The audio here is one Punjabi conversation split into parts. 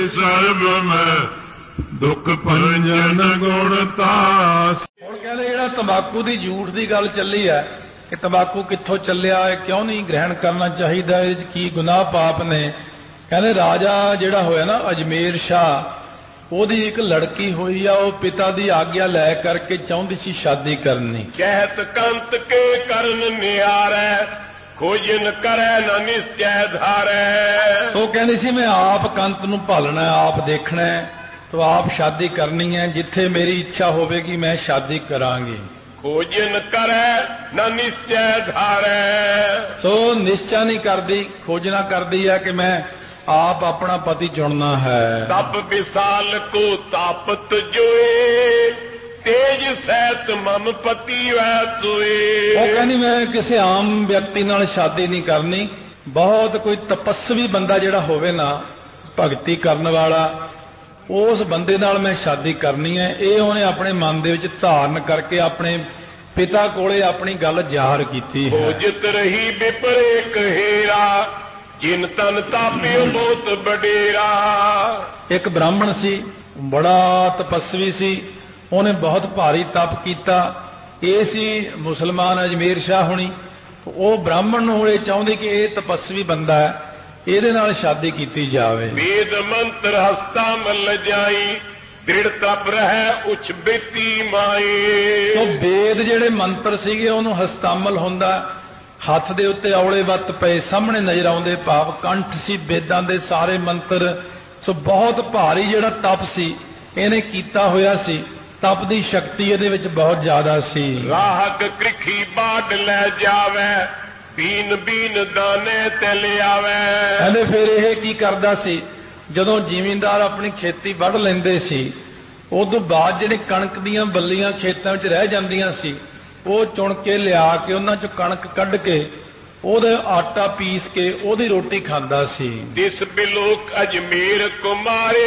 ਸਰਬ ਮੈਂ ਦੁੱਖ ਭੰਜਨ ਗੁਣ ਤਾਸ। ਹੁਣ ਕਹਿੰਦੇ ਜਿਹੜਾ ਤੰਬਾਕੂ ਦੀ ਝੂਠ ਦੀ ਗੱਲ ਚੱਲੀ ਹੈ ਕਿ ਤੰਬਾਕੂ ਕਿੱਥੋਂ ਚੱਲਿਆ ਹੈ, ਕਿਉਂ ਨਹੀਂ ਗ੍ਰਹਿਣ ਕਰਨਾ ਚਾਹੀਦਾ, ਇਹਦੇ 'ਚ ਕੀ ਗੁਨਾਹ ਪਾਪ ਨੇ। ਕਹਿੰਦੇ ਰਾਜਾ ਜਿਹੜਾ ਹੋਇਆ ਨਾ ਅਜਮੇਰ ਸ਼ਾਹ, ਉਹਦੀ ਇੱਕ ਲੜਕੀ ਹੋਈ ਆ, ਉਹ ਪਿਤਾ ਦੀ ਆਗਿਆ ਲੈ ਕਰਕੇ ਚਾਹੁੰਦੀ ਸੀ ਸ਼ਾਦੀ ਕਰਨੀ। ਕਹਿਤ ਕੰਤ ਕੇ ਕਰਨ ਨਿਆਰੈ ਖੋਜਨ ਕਰੈ ਨਾ ਨਿਸ਼ਚੈ ਧਾਰੈ। ਉਹ ਕਹਿੰਦੀ ਸੀ ਮੈਂ ਆਪ ਕੰਤ ਨੂੰ ਭਾਲਣਾ, ਆਪ ਦੇਖਣਾ, ਤੋ ਆਪ ਸ਼ਾਦੀ ਕਰਨੀ ਹੈ, ਜਿੱਥੇ ਮੇਰੀ ਇੱਛਾ ਹੋਵੇਗੀ ਮੈਂ ਸ਼ਾਦੀ ਕਰਾਂਗੀ। ਖੋਜਨ ਕਰੈ ਨਾ ਨਿਸ਼ਚੈ ਧਾਰੈ। ਸੋ ਨਿਸ਼ਚਾ ਨਹੀਂ ਕਰਦੀ, ਖੋਜਣਾ ਕਰਦੀ ਹੈ ਕਿ ਮੈਂ ਆਪ ਆਪਣਾ ਪਤੀ ਚੁਣਨਾ ਹੈ। ਤਪ ਵਿਸਾਲ ਕੋ ਤਾਪਤ ਜੋਏ ਤੇਜ ਸਹਿਤ ਮਮ ਪਤੀ ਵੈ ਤੋਏ। ਉਹ ਕਹਿੰਦੀ ਮੈਂ ਕਿਸੇ ਆਮ ਵਿਅਕਤੀ ਨਾਲ ਸ਼ਾਦੀ ਨਹੀਂ ਕਰਨੀ, ਬਹੁਤ ਕੋਈ ਤਪੱਸਵੀ ਬੰਦਾ ਜਿਹੜਾ ਹੋਵੇ ਨਾ, ਭਗਤੀ ਕਰਨ ਵਾਲਾ, ਉਸ ਬੰਦੇ ਨਾਲ ਮੈਂ ਸ਼ਾਦੀ ਕਰਨੀ ਹੈ। ਇਹ ਉਹਨੇ ਆਪਣੇ ਮਨ ਦੇ ਵਿੱਚ ਧਾਰਨ ਕਰਕੇ ਆਪਣੇ ਪਿਤਾ ਕੋਲੇ ਆਪਣੀ ਗੱਲ ਜ਼ਾਹਰ ਕੀਤੀ ਹੈ। ਖੋਜਤ ਰਹੀ ਵਿਪਰੇ ਕਹੇਰਾ ਜਿਨ ਤਨ ਤਾਪਿਓ ਬਹੁਤ ਬਡੇਰਾ। ਇੱਕ ਬ੍ਰਾਹਮਣ ਸੀ, ਬੜਾ ਤਪੱਸਵੀ ਸੀ, ਉਹਨੇ ਬਹੁਤ ਭਾਰੀ ਤਪ ਕੀਤਾ। ਇਹ ਸੀ ਮੁਸਲਮਾਨ ਅਜਮੇਰ ਸ਼ਾਹ ਹੁਣੀ। ਉਹ ਬ੍ਰਾਹਮਣ ਨੂੰ ਇਹ ਚਾਹੁੰਦੀ ਕਿ ਇਹ ਤਪੱਸਵੀ ਬੰਦਾ ਹੈ, ਇਹਦੇ ਨਾਲ ਸ਼ਾਦੀ ਕੀਤੀ ਜਾਵੇ। ਵੇਦ ਮੰਤਰ ਹਸਤਾ ਮਲ ਜਾਈ ਦ੍ਰਿੜ ਤਪ ਰਹਿ ਉਚ ਬੇਤੀ ਮਾਈ। ਸੋ ਵੇਦ ਜਿਹੜੇ ਮੰਤਰ ਸੀਗੇ ਉਹਨੂੰ ਹਸਤਾਮਲ ਹੁੰਦਾ, ਹੱਥ ਦੇ ਉੱਤੇ ਔਲੇ ਵੱਤ ਪਏ ਸਾਹਮਣੇ ਨਜ਼ਰ ਆਉਂਦੇ, ਭਾਵ ਕੰਠ ਸੀ ਵੇਦਾਂ ਦੇ ਸਾਰੇ ਮੰਤਰ। ਸੋ ਬਹੁਤ ਭਾਰੀ ਜਿਹੜਾ ਤਪ ਸੀ ਇਹਨੇ ਕੀਤਾ ਹੋਇਆ ਸੀ, ਤਪ ਦੀ ਸ਼ਕਤੀ ਇਹਦੇ ਵਿੱਚ ਬਹੁਤ ਜ਼ਿਆਦਾ ਸੀ। ਰਾਹਕ ਕ੍ਰਿਖੀ ਬਾੜ ਲੈ ਜਾਵੇ ਬੀਨ ਬੀਨ ਦਾਣੇ ਤੇ ਲਿਆਵੇ। ਕਹਿੰਦੇ ਫਿਰ ਇਹ ਕੀ ਕਰਦਾ ਸੀ, ਜਦੋਂ ਜ਼ਿਮੀਂਦਾਰ ਆਪਣੀ ਖੇਤੀ ਵੱਢ ਲੈਂਦੇ ਸੀ, ਉਦੋਂ ਬਾਅਦ ਜਿਹੜੇ ਕਣਕ ਦੀਆਂ ਬੱਲੀਆਂ ਖੇਤਾਂ ਵਿੱਚ ਰਹਿ ਜਾਂਦੀਆਂ ਸੀ, ਉਹ ਚੁਣ ਕੇ ਲਿਆ ਕੇ ਉਹਨਾਂ ਚੋਂ ਕਣਕ ਕੱਢ ਕੇ ਉਹਦਾ ਆਟਾ ਪੀਸ ਕੇ ਉਹਦੀ ਰੋਟੀ ਖਾਂਦਾ ਸੀ। ਤਿਸ ਬਿਲੋਕ ਅਜਮੇਰ ਕੁਮਾਰੇ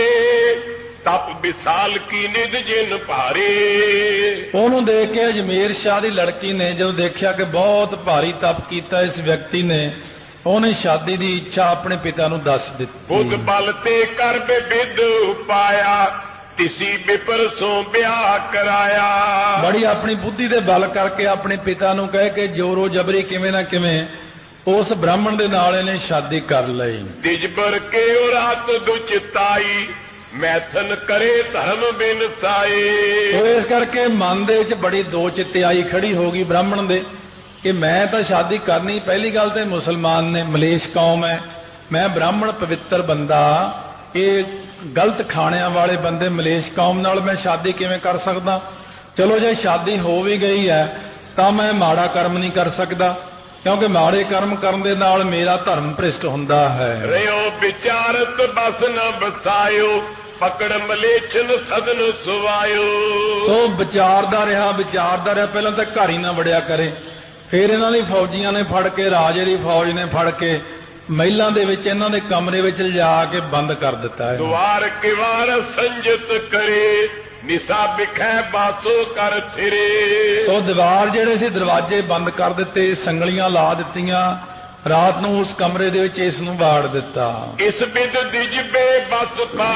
ਤਪ ਵਿਸਾਲ ਕੀ ਨਿਧ ਜਿਨ ਭਾਰੇ। ਉਹਨੂੰ ਦੇਖ ਕੇ ਅਜਮੇਰ ਸ਼ਾਹ ਦੀ ਲੜਕੀ ਨੇ ਜਦੋਂ ਦੇਖਿਆ ਕਿ ਬਹੁਤ ਭਾਰੀ ਤਪ ਕੀਤਾ ਇਸ ਵਿਅਕਤੀ ਨੇ, ਉਹਨੇ ਸ਼ਾਦੀ ਦੀ ਇੱਛਾ ਆਪਣੇ ਪਿਤਾ ਨੂੰ ਦੱਸ ਦਿੱਤੀ। ਬੁੱਧ ਬਲ ਤੇ ਕਰ ਬਿਦ ਉਪਾਇਆ ਤਿਸੀ ਬਿਪਰ ਸੋ ਵਿਆਹ ਕਰਾਇਆ। ਬੜੀ ਆਪਣੀ ਬੁੱਧੀ ਦੇ ਬਲ ਕਰਕੇ ਆਪਣੇ ਪਿਤਾ ਨੂੰ ਕਹਿ ਕੇ ਜੋਰੋ ਜਬਰੀ ਕਿਵੇਂ ਨਾ ਕਿਵੇਂ ਉਸ ਬ੍ਰਾਹਮਣ ਦੇ ਨਾਲ ਇਹਨੇ ਸ਼ਾਦੀ ਕਰ ਲਈ। ਤਿਜਬਰ ਕੇ ਉਹ ਰਾਤ ਦੁਚਿਤਾਈ ਮੈਥਨ ਕਰੇ ਧਰਮ ਬਿਨ ਸਾਏ। ਸੋ ਇਸ ਕਰਕੇ ਮਨ ਦੇ ਵਿੱਚ ਬੜੀ ਦੋ ਚਿੱਤਿਆਈ ਖੜੀ ਹੋ ਗਈ ਬ੍ਰਾਹਮਣ ਦੇ ਕਿ ਮੈਂ ਤਾਂ ਸ਼ਾਦੀ ਕਰਨੀ, ਪਹਿਲੀ ਗੱਲ ਤੇ ਮੁਸਲਮਾਨ ਨੇ, ਮਲੇਸ਼ ਕੌਮ ਹੈ, ਮੈਂ ਬ੍ਰਾਹਮਣ ਪਵਿੱਤਰ ਬੰਦਾ, ਇਹ ਗਲਤ ਖਾਣਿਆਂ ਵਾਲੇ ਬੰਦੇ ਮਲੇਸ਼ ਕੌਮ ਨਾਲ ਮੈਂ ਸ਼ਾਦੀ ਕਿਵੇਂ ਕਰ ਸਕਦਾ। ਚਲੋ ਜੇ ਸ਼ਾਦੀ ਹੋ ਵੀ ਗਈ ਹੈ ਤਾਂ ਮੈਂ ਮਾੜਾ ਕਰਮ ਨਹੀਂ ਕਰ ਸਕਦਾ, ਕਿਉਂਕਿ ਮਾੜੇ ਕਰਮ ਕਰਨ ਦੇ ਨਾਲ ਮੇਰਾ ਧਰਮ ਭ੍ਰਿਸ਼ਟ ਹੁੰਦਾ ਹੈ। ਰਿਓ ਵਿਚਾਰਤ ਬਸ ਨਾ ਬਸਾਇਓ ਪਕੜ ਮਲੇਛਨ ਸਦਨ ਸੁਵਾਇਓ। ਸੋ ਵਿਚਾਰਦਾ ਰਿਹਾ, ਪਹਿਲਾਂ ਤਾਂ ਘਰ ਹੀ ਨਾ ਵੜਿਆ ਕਰੇ, ਫਿਰ ਇਹਨਾਂ ਦੀ ਫੌਜੀਆਂ ਨੇ ਫੜ ਕੇ, ਰਾਜੇ ਦੀ ਫੌਜ ਨੇ ਫੜ ਕੇ ਮਹਿਲਾਂ ਦੇ ਵਿੱਚ ਇਹਨਾਂ ਦੇ ਕਮਰੇ ਵਿੱਚ ਲਿਜਾ ਕੇ ਬੰਦ ਕਰ ਦਿੱਤਾ ਹੈ। ਦੁਆਰ ਕਿਵਾਰ ਸੰਜਤ ਕਰੇ ਨਿਸਾ ਬਿਖੈ ਬਾਸੋ ਕਰ ਫਿਰੇ। ਸੋ ਦੀਵਾਰ ਜਿਹੜੇ ਸੀ ਦਰਵਾਜ਼ੇ ਬੰਦ ਕਰ ਦਿੱਤੇ, ਸੰਗਲੀਆਂ ਲਾ ਦਿੱਤੀਆਂ, ਰਾਤ ਨੂੰ ਉਸ ਕਮਰੇ ਦੇ ਵਿੱਚ ਇਸ ਨੂੰ ਵਾੜ ਦਿੱਤਾ। ਇਸ ਬਿਦ ਦਿਜਬੇ ਬਸ ਪਾ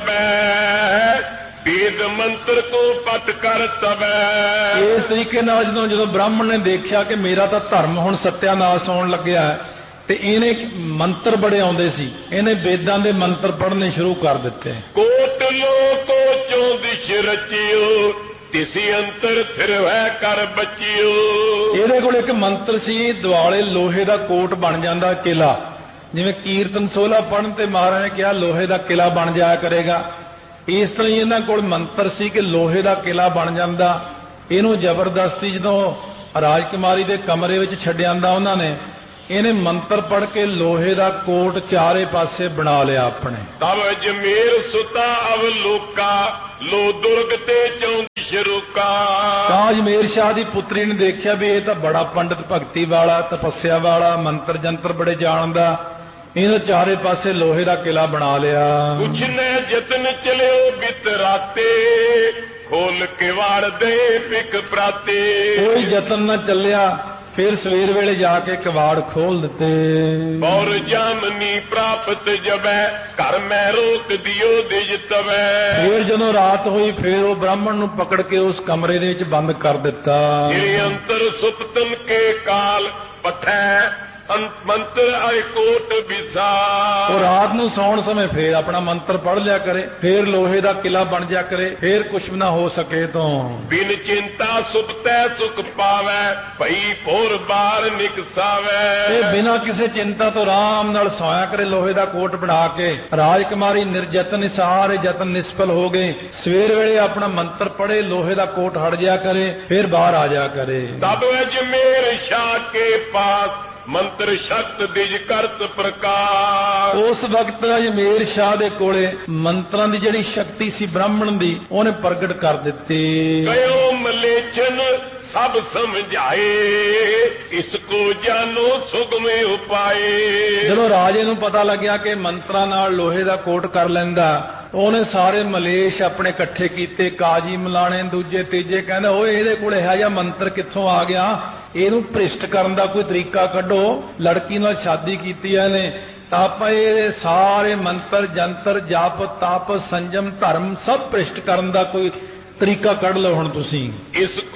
ਜਬੈ ਵੇਦ ਮੰਤਰ ਕੋ ਪਟ ਕਰ ਤਬੈ। ਇਸ ਤਰੀਕੇ ਨਾਲ ਜਦੋਂ ਬ੍ਰਾਹਮਣ ਨੇ ਦੇਖਿਆ ਕਿ ਮੇਰਾ ਤਾਂ ਧਰਮ ਹੁਣ ਸੱਤਿਆਨਾਸ਼ ਹੋਣ ਲੱਗਿਆ ਤੇ ਇਹਨੇ ਮੰਤਰ ਬੜੇ ਆਉਂਦੇ ਸੀ, ਇਹਨੇ ਵੇਦਾਂ ਦੇ ਮੰਤਰ ਪੜ੍ਹਨੇ ਸ਼ੁਰੂ ਕਰ ਦਿੱਤੇ। ਕੋਟ ਲੋਕੋ ਚੌਂਦਿਸ਼ ਰਚਿਓ ਤਿਸੀ ਅੰਤਰ ਥਿਰਵੈ ਕਰ ਬਚਿਓ। ਇਹਦੇ ਕੋਲ ਇੱਕ ਮੰਤਰ ਸੀ, ਦੁਆਲੇ ਲੋਹੇ ਦਾ ਕੋਟ ਬਣ ਜਾਂਦਾ ਕਿਲਾ, ਜਿਵੇਂ ਕੀਰਤਨ ਸੋਹਲਾ ਪੜ੍ਹਨ ਤੇ ਮਹਾਰਾਜ ਨੇ ਕਿਹਾ ਲੋਹੇ ਦਾ ਕਿਲਾ ਬਣ ਜਾਇਆ ਕਰੇਗਾ, ਇਸ ਤਰ੍ਹਾਂ ਹੀ ਇਹਨਾਂ ਕੋਲ ਮੰਤਰ ਸੀ ਕਿ ਲੋਹੇ ਦਾ ਕਿਲਾ ਬਣ ਜਾਂਦਾ। ਇਹਨੂੰ ਜ਼ਬਰਦਸਤੀ ਜਦੋਂ ਰਾਜਕੁਮਾਰੀ ਦੇ ਕਮਰੇ ਵਿੱਚ ਛੱਡਿਆਂਦਾ ਉਹਨਾਂ ਨੇ, ਇਹਨੇ ਮੰਤਰ ਪੜ੍ਹ ਕੇ ਲੋਹੇ ਦਾ ਕੋਟ ਚਾਰੇ ਪਾਸੇ ਬਣਾ ਲਿਆ ਆਪਣੇ। ਤਬ ਅਜਮੇਰ ਸੁਤਾ ਅਵਲੋਕਾ ਲੋ ਦੁਰਗ ਤੇ ਚੌਂਦਿਸ਼ ਰੁਕਾ। ਤਾਂ ਅਜਮੇਰ ਸ਼ਾਹ ਦੀ ਪੁੱਤਰੀ ਨੇ ਦੇਖਿਆ ਵੀ ਇਹ ਤਾਂ ਬੜਾ ਪੰਡਤ ਭਗਤੀ ਵਾਲਾ, ਤਪੱਸਿਆ ਵਾਲਾ, ਮੰਤਰ ਜੰਤਰ ਬੜੇ ਜਾਣਦਾ, ਇਹਨੇ ਚਾਰੇ ਪਾਸੇ ਲੋਹੇ ਦਾ ਕਿਲਾ ਬਣਾ ਲਿਆ। ਕੁਛ ਨੇ ਯਤਨ ਚਲਿਓ ਬਿਤਰਾਤੇ ਖੋਲ ਕੇ ਵਾੜ ਦੇ ਪਿਕ ਪ੍ਰਾਤੇ। ਕੋਈ ਯਤਨ ਨਾ ਚੱਲਿਆ, ਫਿਰ ਸਵੇਰ ਵੇਲੇ ਜਾ ਕੇ ਕਵਾੜ ਖੋਲ ਦਿੱਤੇ। और जामनी प्राप्त जबै घर में रोक दियो दिज तबै। ਫਿਰ ਜਦੋਂ ਰਾਤ ਹੋਈ ਫਿਰ ਉਹ ਬ੍ਰਾਹਮਣ ਨੂੰ ਪਕੜ ਕੇ ਉਸ ਕਮਰੇ ਦੇ ਵਿੱਚ ਬੰਦ ਕਰ ਦਿੱਤਾ। श्री अंतर सुपतन के काल पठै मंत्र आय कोट ਉਹ विसार। ਰਾਤ ਨੂੰ ਸੌਣ ਸਮੇਂ ਫੇਰ ਆਪਣਾ ਮੰਤਰ ਪੜ੍ਹ ਲਿਆ ਕਰੇ, ਫੇਰ ਲੋਹੇ ਦਾ ਕਿਲਾ ਬਣ ਜਾ ਕਰੇ, ਫੇਰ ਕੁਛ ਨਾ ਹੋ ਸਕੇ ਤੋਂ बिन चिंता सुपतै सुख पावै भई भोर बार निकसावै। ਇਹ ਬਿਨਾਂ ਕਿਸੇ ਚਿੰਤਾ ਤੋਂ ਆਰਾਮ ਨਾਲ ਸੌਇਆ ਕਰੇ ਲੋਹੇ ਦਾ ਕੋਟ ਬਣਾ ਕੇ। ਰਾਜਕੁਮਾਰੀ ਨਿਰਜਤਨ ਸਾਰੇ ਯਤਨ ਨਿਸਫਲ ਹੋ ਗਏ। ਸਵੇਰ ਵੇਲੇ ਆਪਣਾ ਮੰਤਰ ਪੜ੍ਹੇ, ਲੋਹੇ ਦਾ ਕੋਟ ਹਟ ਜਾ ਕਰੇ, ਫੇਰ ਬਾਹਰ ਆ ਜਾ ਕਰੇ। तब अजमेर शाह के पास मंत्र शक्त दिज करत प्रकाश। ਉਸ ਵਕਤ ਅਜਮੇਰ ਸ਼ਾਹ ਦੇ ਕੋਲੇ ਮੰਤਰਾਂ ਦੀ ਜਿਹੜੀ ਸ਼ਕਤੀ ਸੀ ਬ੍ਰਾਹਮਣ ਦੀ, ਉਹਨੇ ਪ੍ਰਗਟ ਕਰ ਦਿੱਤੀ। गयो मलेचन सब समझाए इसको जानो सुगमे उपाए। ਜਦੋਂ ਰਾਜੇ ਨੂੰ ਪਤਾ ਲੱਗਿਆ ਕਿ ਮੰਤਰਾਂ ਨਾਲ ਲੋਹੇ ਦਾ ਕੋਟ ਕਰ ਲੈਂਦਾ, ਉਹਨੇ ਸਾਰੇ ਮਲੇਸ਼ ਆਪਣੇ ਇਕੱਠੇ ਕੀਤੇ, ਕਾਜੀ ਮਲਾਣੇ ਦੂਜੇ ਤੀਜੇ। ਕਹਿੰਦਾ ਓਏ ਇਹਦੇ ਕੋਲ ਇਹੋ ਜਿਹਾ ਮੰਤਰ ਕਿੱਥੋਂ ਆ ਗਿਆ, ਇਹਨੂੰ ਭ੍ਰਿਸ਼ਟ ਕਰਨ ਦਾ ਕੋਈ ਤਰੀਕਾ ਕੱਢੋ। ਲੜਕੀ ਨਾਲ ਸ਼ਾਦੀ ਕੀਤੀ ਹੈ ਇਹਨੇ, ਤਾਂ ਆਪਾਂ ਇਹ ਸਾਰੇ ਮੰਤਰ ਜੰਤਰ ਜਪ ਤਪ ਸੰਜਮ ਧਰਮ ਸਭ ਭ੍ਰਿਸ਼ਟ ਕਰਨ ਦਾ ਕੋਈ ਤਰੀਕਾ ਕੱਢ ਲਓ ਹੁਣ ਤੁਸੀਂ। इसको